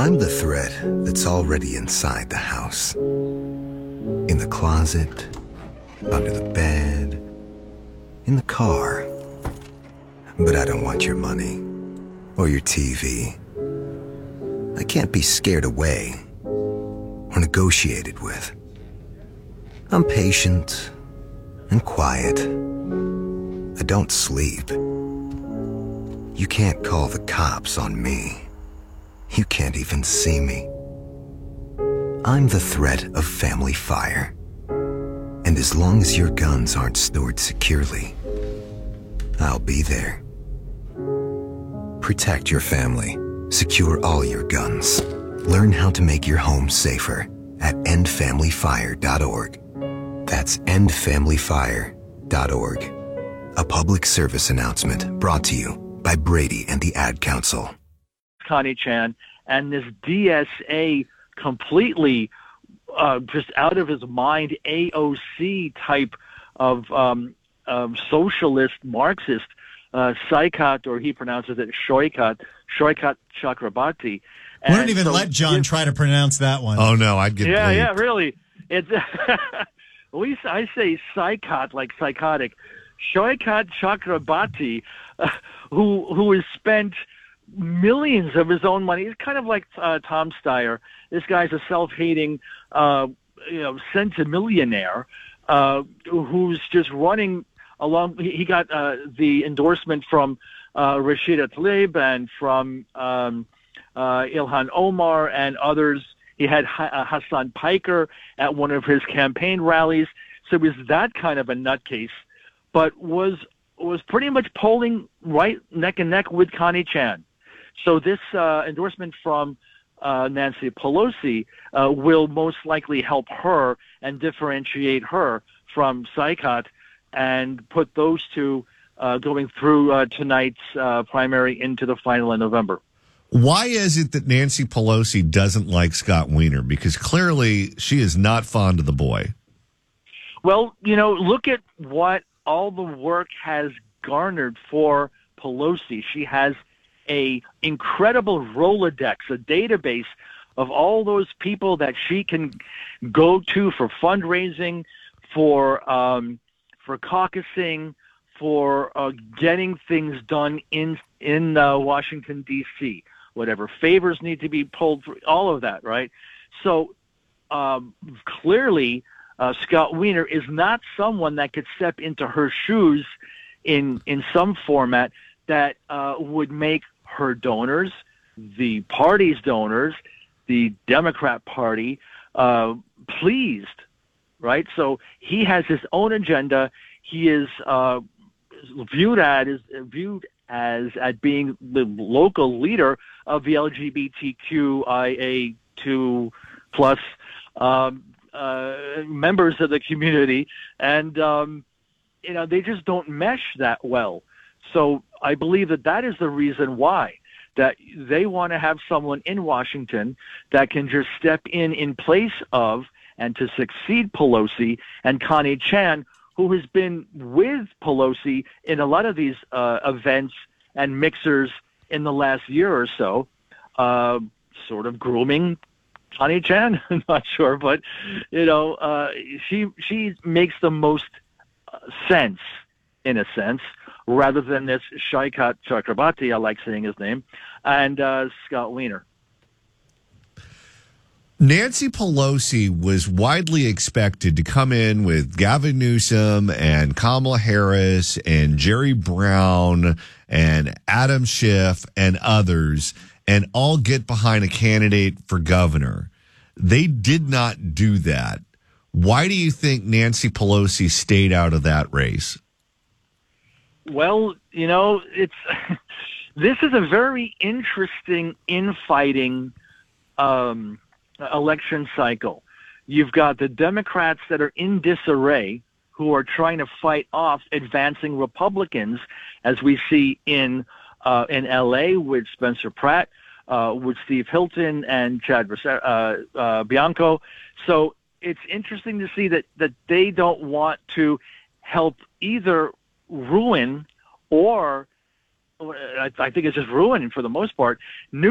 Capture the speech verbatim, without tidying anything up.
I'm the thread that's already inside the house. In the closet, under the bed, in the car. But I don't want your money or your T V. I can't be scared away or negotiated with. I'm patient and quiet. I don't sleep. You can't call the cops on me. You can't even see me. I'm the threat of family fire. And as long as your guns aren't stored securely, I'll be there. Protect your family. Secure all your guns. Learn how to make your home safer at end family fire dot org. That's end family fire dot org. A public service announcement brought to you by Brady and the Ad Council. Connie Chan and this D S A completely uh, just out of his mind A O C type of um, um, socialist Marxist uh, Saikat, or he pronounces it Shoikat, Shoikat Chakrabarti. We don't even so, let John it, try to pronounce that one. Oh no, I'd get yeah, bleeped. yeah, really. It's at least I say Saikat, like psychotic. Shoikat Chakrabarti, uh, who who has spent millions of his own money. He's kind of like uh, Tom Steyer. This guy's a self-hating, uh, you know, centimillionaire uh, who's just running along. He, he got uh, the endorsement from uh, Rashida Tlaib and from um, uh, Ilhan Omar and others. He had ha- uh, Hassan Piker at one of his campaign rallies. So he was that kind of a nutcase, but was was pretty much polling right neck and neck with Connie Chan. So this uh, endorsement from uh, Nancy Pelosi uh, will most likely help her and differentiate her from Saikat and put those two uh, going through uh, tonight's uh, primary into the final in November. Why is it that Nancy Pelosi doesn't like Scott Wiener? Because clearly she is not fond of the boy. Well, you know, look at what all the work has garnered for Pelosi. She has a incredible Rolodex, a database of all those people that she can go to for fundraising, for um, for caucusing, for uh, getting things done in in uh, Washington D C. Whatever favors need to be pulled through, all of that, right? So um, clearly, uh, Scott Wiener is not someone that could step into her shoes in in some format that uh, would make her donors, the party's donors, the Democrat Party, uh, pleased, right? So he has his own agenda. He is uh, viewed at is viewed as at being the local leader of the L G B T Q I A two plus um, uh, members of the community, and um, you know they just don't mesh that well. So I believe that that is the reason why, that they want to have someone in Washington that can just step in in place of and to succeed Pelosi and Connie Chan, who has been with Pelosi in a lot of these uh, events and mixers in the last year or so, uh, sort of grooming Connie Chan. I'm not sure, but you know, uh, she she makes the most sense in a sense, rather than this Shaikat Chakrabarti, I like saying his name, and uh, Scott Wiener. Nancy Pelosi was widely expected to come in with Gavin Newsom and Kamala Harris and Jerry Brown and Adam Schiff and others and all get behind a candidate for governor. They did not do that. Why do you think Nancy Pelosi stayed out of that race? Well, you know, it's this is a very interesting infighting um, election cycle. You've got the Democrats that are in disarray, who are trying to fight off advancing Republicans, as we see in uh, in L A with Spencer Pratt, uh, with Steve Hilton and Chad uh, uh, Bianco. So it's interesting to see that that they don't want to help either ruin or I, I think it's just ruining for the most part